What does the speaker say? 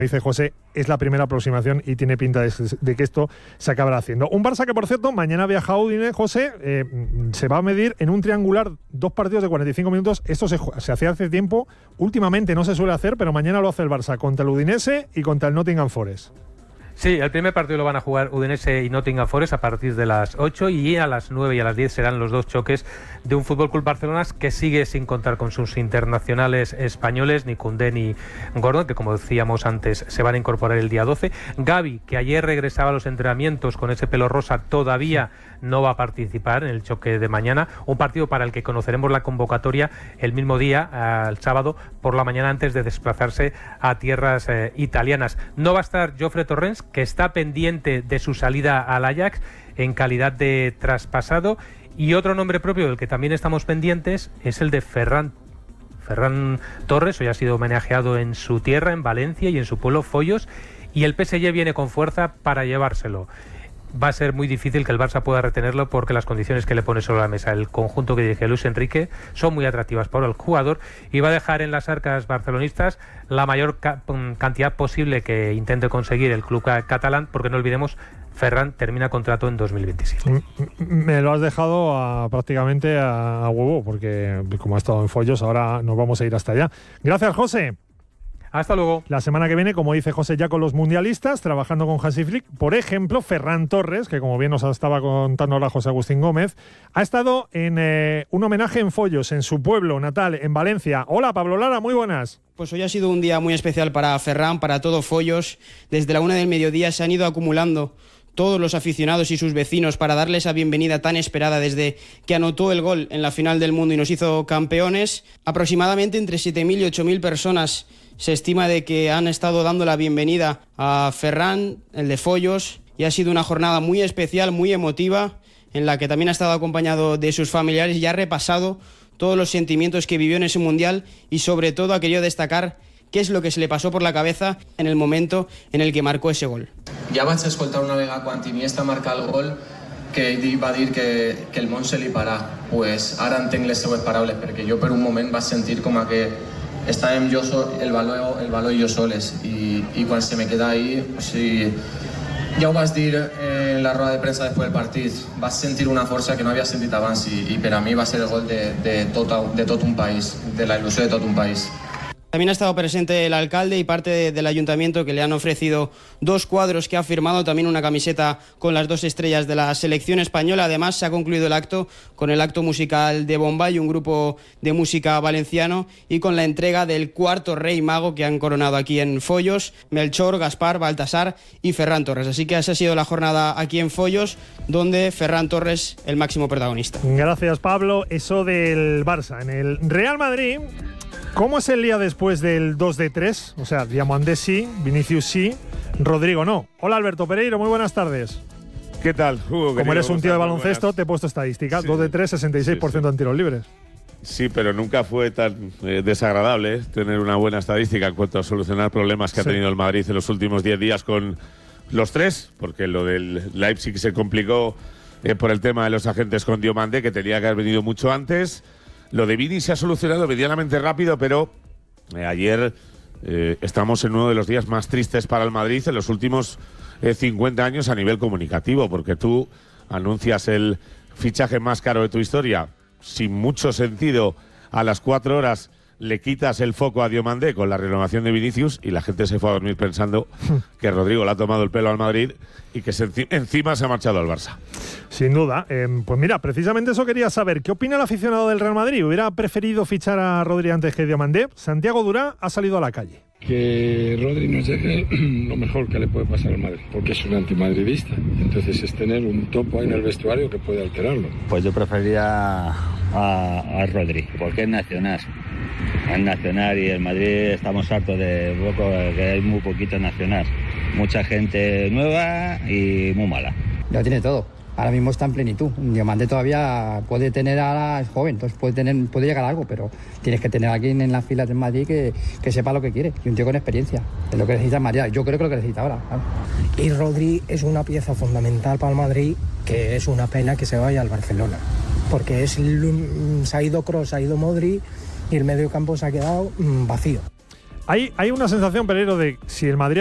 Dice José, es la primera aproximación y tiene pinta de que esto se acabará haciendo. Un Barça que, por cierto, mañana viaja a Udine, José, se va a medir en un triangular 2 partidos de 45 minutos. Esto se hacía hace tiempo, últimamente no se suele hacer, pero mañana lo hace el Barça contra el Udinese y contra el Nottingham Forest. Sí, el primer partido lo van a jugar Udinese y Nottingham Forest a partir de las 8 y a las 9 y a las 10 serán los dos choques de un FC Barcelona que sigue sin contar con sus internacionales españoles, ni Koundé ni Gordon, que como decíamos antes se van a incorporar el día 12. Gavi, que ayer regresaba a los entrenamientos con ese pelo rosa, todavía no va a participar en el choque de mañana, un partido para el que conoceremos la convocatoria el mismo día, el sábado por la mañana, antes de desplazarse a tierras italianas. No va a estar Jofre Torrens, que está pendiente de su salida al Ajax en calidad de traspasado, y otro nombre propio del que también estamos pendientes es el de Ferran Torres. Hoy ha sido homenajeado en su tierra, en Valencia, y en su pueblo, Foyos, y el PSG viene con fuerza para llevárselo. Va a ser muy difícil que el Barça pueda retenerlo porque las condiciones que le pone sobre la mesa el conjunto que dirige Luis Enrique son muy atractivas para el jugador, y va a dejar en las arcas barcelonistas la mayor cantidad posible que intente conseguir el club catalán, porque no olvidemos, Ferran termina contrato en 2027. Me lo has dejado prácticamente a huevo, porque como ha estado en Foyos, ahora nos vamos a ir hasta allá. Gracias, José. Hasta luego. La semana que viene, como dice José, ya con los mundialistas, trabajando con Hansi Flick. Por ejemplo, Ferran Torres, que como bien nos estaba contando ahora José Agustín Gómez, ha estado en un homenaje en Foyos, en su pueblo natal, en Valencia. Hola, Pablo Lara, muy buenas. Pues hoy ha sido un día muy especial para Ferran, para todo Foyos. Desde la 1 del mediodía se han ido acumulando todos los aficionados y sus vecinos para darle esa bienvenida tan esperada desde que anotó el gol en la final del mundo y nos hizo campeones. Aproximadamente entre 7.000 y 8.000 personas se estima de que han estado dando la bienvenida a Ferran, el de Foyos, y ha sido una jornada muy especial, muy emotiva, en la que también ha estado acompañado de sus familiares y ha repasado todos los sentimientos que vivió en ese mundial, y sobre todo ha querido destacar qué es lo que se le pasó por la cabeza en el momento en el que marcó ese gol. Ja vaig escoltar una vegada quan Iniesta marca el gol que ell va dir que el món se li parà. Pues ara entenc les seues paraules, perquè jo per un moment vaig sentir com que estàvem el valor i jo soles, i quan se me queda ahí, o sigui, ja ho vaig dir en la roda de premsa després del partit, vaig sentir una força que no havia sentit abans, i per a mi va ser el gol de tot un país, de la il·lusió de tot un país. También ha estado presente el alcalde y parte del ayuntamiento, que le han ofrecido 2 cuadros que ha firmado, también una camiseta con las 2 estrellas de la selección española. Además, se ha concluido el acto con el acto musical de Bombay, un grupo de música valenciano, y con la entrega del 4.º Rey Mago que han coronado aquí en Foyos: Melchor, Gaspar, Baltasar y Ferran Torres. Así que esa ha sido la jornada aquí en Foyos, donde Ferran Torres, el máximo protagonista. Gracias, Pablo. Eso del Barça. En el Real Madrid, ¿cómo es el día después del 2-3? O sea, Diamandé sí, Vinicius sí, Rodrigo no. Hola, Alberto Pereiro, muy buenas tardes. ¿Qué tal, Hugo? Como eres un tío de baloncesto, te he puesto estadística. Sí. 2-3, 66% en tiros libres. Sí, pero nunca fue tan desagradable tener una buena estadística en cuanto a solucionar problemas que ha tenido el Madrid en los últimos 10 días con los 3, porque lo del Leipzig se complicó por el tema de los agentes con Diomandé, que tenía que haber venido mucho antes. Lo de Vini se ha solucionado medianamente rápido, pero ayer estamos en uno de los días más tristes para el Madrid en los últimos 50 años a nivel comunicativo, porque tú anuncias el fichaje más caro de tu historia sin mucho sentido, a las 4 horas le quitas el foco a Diomandé con la renovación de Vinicius, y la gente se fue a dormir pensando que Rodrigo le ha tomado el pelo al Madrid y que encima se ha marchado al Barça. Sin duda. Pues mira, precisamente eso quería saber. ¿Qué opina el aficionado del Real Madrid? ¿Hubiera preferido fichar a Rodri antes que Diomandé? Santiago Durá ha salido a la calle. Que Rodri nos deje lo mejor que le puede pasar al Madrid, porque es un antimadridista. Entonces es tener un topo ahí en el vestuario que puede alterarlo. Pues yo preferiría a Rodri, porque es nacional. Es nacional, y el Madrid estamos hartos de poco, que hay muy poquito nacional. Mucha gente nueva y muy mala. Ya tiene todo. Ahora mismo está en plenitud. Diomandé todavía puede tener, ahora es joven, entonces puede llegar a algo, pero tienes que tener a alguien en las filas del Madrid que sepa lo que quiere, y un tío con experiencia. Es lo que necesita María. Yo creo que lo que necesita ahora. Claro. Y Rodri es una pieza fundamental para el Madrid, que es una pena que se vaya al Barcelona, porque se ha ido Kroos, se ha ido Modric, y el medio campo se ha quedado vacío. Hay una sensación, Pereiro, de si el Madrid